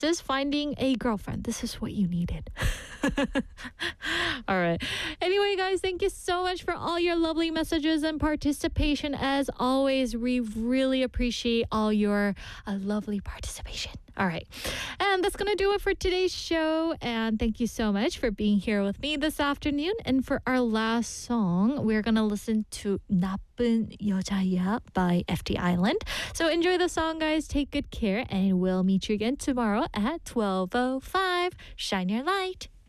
Just finding a girlfriend. This is what you needed. All right. Anyway, guys, thank you so much for all your lovely messages and participation. As always, we really appreciate all your lovely participation. All right. And that's going to do it for today's show. And thank you so much for being here with me this afternoon. And for our last song, we're going to listen to 나쁜 여자야 by FT Island. So enjoy the song, guys. Take good care. And we'll meet you again tomorrow at 12:05. Shine your light.